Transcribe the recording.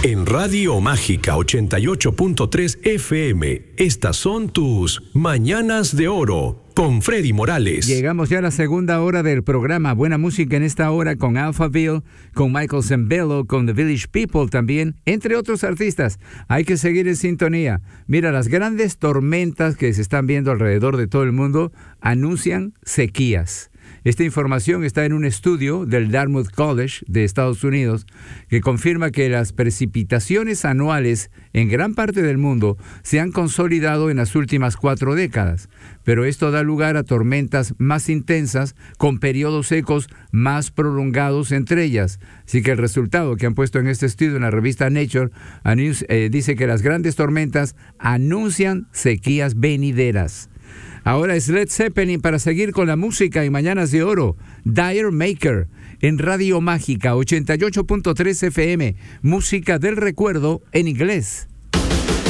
En Radio Mágica 88.3 FM, estas son tus Mañanas de Oro con Freddy Morales. Llegamos ya a la segunda hora del programa. Buena música en esta hora con Alphaville, con Michael Zambello, con The Village People también, entre otros artistas. Hay que seguir en sintonía. Mira, las grandes tormentas que se están viendo alrededor de todo el mundo anuncian sequías. Esta información está en un estudio del Dartmouth College de Estados Unidos que confirma que las precipitaciones anuales en gran parte del mundo se han consolidado en las últimas 4 décadas, pero esto da lugar a tormentas más intensas con periodos secos más prolongados entre ellas. Así que el resultado que han puesto en este estudio en la revista Nature dice que las grandes tormentas anuncian sequías venideras. Ahora es Led Zeppelin para seguir con la música y Mañanas de Oro. Dire Maker en Radio Mágica 88.3 FM. Música del recuerdo en inglés.